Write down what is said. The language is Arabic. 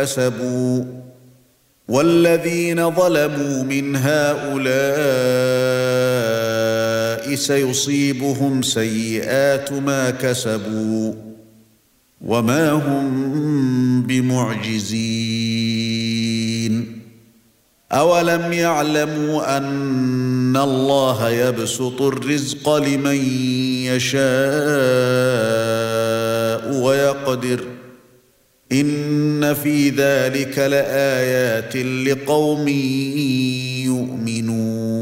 كسبوا والذين ظلموا من هؤلاء سيصيبهم سيئات ما كسبوا وما هم بمعجزين أولم يعلموا أن الله يبسط الرزق لمن يشاء ويقدر إن في ذلك لآيات لقوم يؤمنون